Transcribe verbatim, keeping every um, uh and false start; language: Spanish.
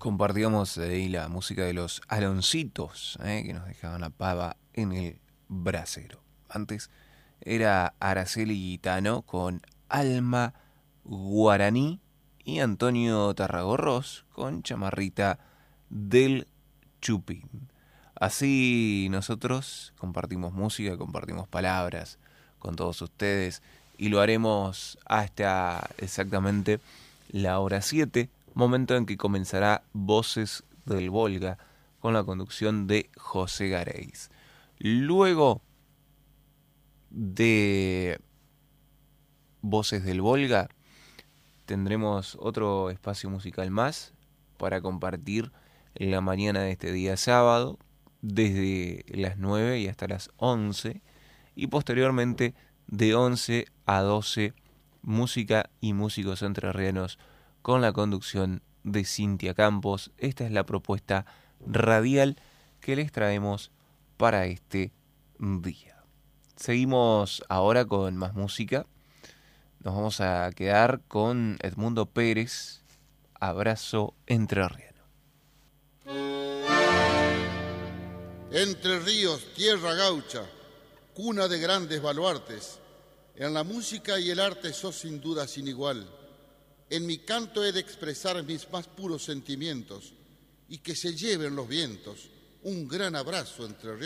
Compartíamos ahí la música de los Aloncitos, ¿eh? que nos dejaban la pava en el brasero. Antes era Araceli Gitano con Alma Guaraní y Antonio Tarragorros con Chamarrita del Chupín. Así nosotros compartimos música, compartimos palabras con todos ustedes y lo haremos hasta exactamente la hora siete, momento en que comenzará Voces del Volga con la conducción de José Gareis. Luego de Voces del Volga tendremos otro espacio musical más para compartir en la mañana de este día sábado desde las nueve y hasta las once y posteriormente de once a doce música y músicos entrerrianos con la conducción de Cintia Campos. Esta es la propuesta radial que les traemos para este día. Seguimos ahora con más música. Nos vamos a quedar con Edmundo Pérez, Abrazo Entrerriano. Entre ríos, tierra gaucha, cuna de grandes baluartes, en la música y el arte sos sin duda sin igual. En mi canto he de expresar mis más puros sentimientos y que se lleven los vientos un gran abrazo entre ríos.